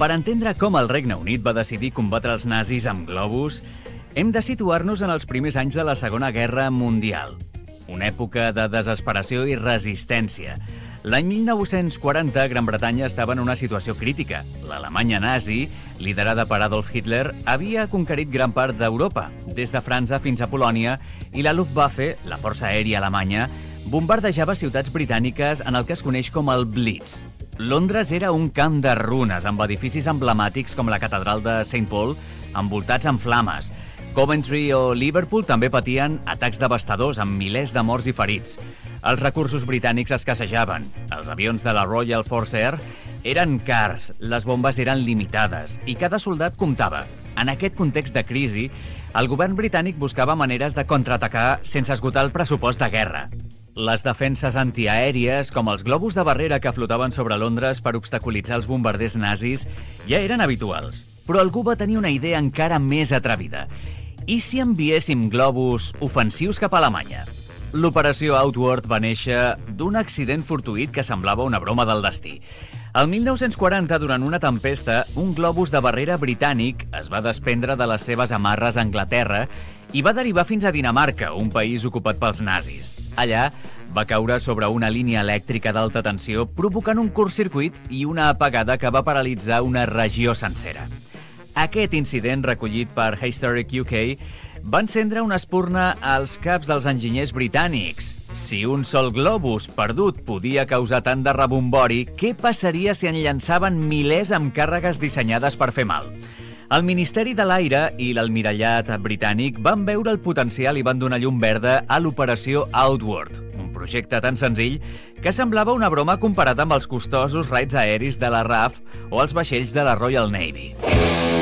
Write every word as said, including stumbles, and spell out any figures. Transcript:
Per entendre com el Regne Unit va decidir combatre els nazis amb globus, hem de situar-nos en els primers anys de la Segona Guerra Mundial, una època de desesperació i resistència. L'any mil nou-cents quaranta, Gran Bretanya estava en una situació crítica. L'Alemanya nazi, liderada per Adolf Hitler, havia conquerit gran part d'Europa, des de França fins a Polònia, i la Luftwaffe, la força aèria alemanya, bombardejava ciutats britàniques en el que es coneix com el Blitz. Londres era un camp de runes, amb edificis emblemàtics com la catedral de Saint Paul, envoltats en flames. Coventry o Liverpool també patien atacs devastadors amb milers de morts i ferits. Els recursos britànics escassejaven. Els avions de la Royal Force Air eren cars, les bombes eren limitades i cada soldat comptava. En aquest context de crisi, el govern britànic buscava maneres de contraatacar sense esgotar el pressupost de guerra. Les defenses antiaèries, com els globus de barrera que flotaven sobre Londres per obstaculitzar els bombarders nazis, ja eren habituals. Però algú va tenir una idea encara més atrevida. I si enviéssim globus ofensius cap a Alemanya? L'operació Outward va néixer d'un accident fortuït que semblava una broma del destí. El mil nou-cents quaranta, durant una tempesta, un globus de barrera britànic es va desprendre de les seves amarres a Anglaterra i va derivar fins a Dinamarca, un país ocupat pels nazis. Allà va caure sobre una línia elèctrica d'alta tensió, provocant un curtcircuit i una apagada que va paralitzar una regió sencera. Aquest incident, recollit per Historic U K, va encendre una espurna als caps dels enginyers britànics. Si un sol globus perdut podia causar tant de rebombori, què passaria si en llançaven milers amb càrregues dissenyades per fer mal? El Ministeri de l'Aire i l'Almirallat britànic van veure el potencial i van donar llum verda a l'operació Outward, un projecte tan senzill que semblava una broma comparat amb els costosos raids aeris de la R A F o els vaixells de la Royal Navy.